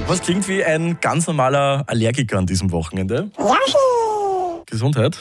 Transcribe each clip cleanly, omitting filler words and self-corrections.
Was klingt wie ein ganz normaler Allergiker an diesem Wochenende? Yoshi! Gesundheit.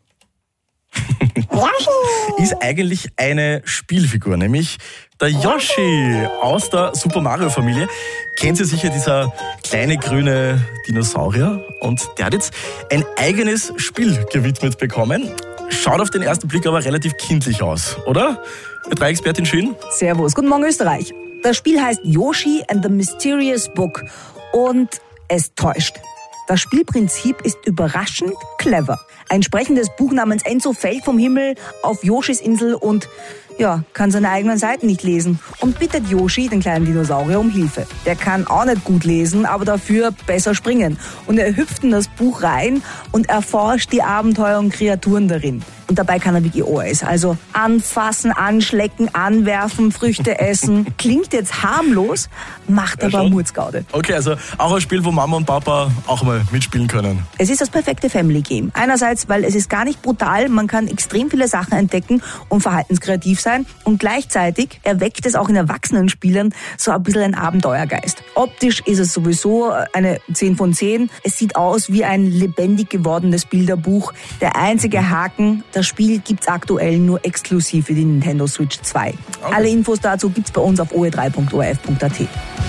Yoshi! Ist eigentlich eine Spielfigur, nämlich der Yoshi aus der Super Mario Familie. Kennt ihr sicher, dieser kleine grüne Dinosaurier? Und der hat jetzt ein eigenes Spiel gewidmet bekommen. Schaut auf den ersten Blick aber relativ kindlich aus, oder? Ö3-Expertin Schön? Servus, guten Morgen Österreich. Das Spiel heißt Yoshi and the Mysterious Book und es täuscht. Das Spielprinzip ist überraschend clever. Ein sprechendes Buch namens Enzo fällt vom Himmel auf Yoshis Insel und kann seine eigenen Seiten nicht lesen und bittet Yoshi, den kleinen Dinosaurier, um Hilfe. Der kann auch nicht gut lesen, aber dafür besser springen. Und er hüpft in das Buch rein und erforscht die Abenteuer und Kreaturen darin. Und dabei kann er wirklich alles. Also anfassen, anschlecken, anwerfen, Früchte essen. Klingt jetzt harmlos, macht aber Murzgaude. Okay, also auch ein Spiel, wo Mama und Papa auch mal mitspielen können. Es ist das perfekte Family Game. Einerseits, weil es ist gar nicht brutal, man kann extrem viele Sachen entdecken und verhaltenskreativ sein. Und gleichzeitig erweckt es auch in erwachsenen Spielern so ein bisschen einen Abenteuergeist. Optisch ist es sowieso eine 10 von 10. Es sieht aus wie ein lebendig gewordenes Bilderbuch. Der einzige Haken, das Spiel gibt's aktuell nur exklusiv für die Nintendo Switch 2. Okay. Alle Infos dazu gibt's bei uns auf oe3.orf.at.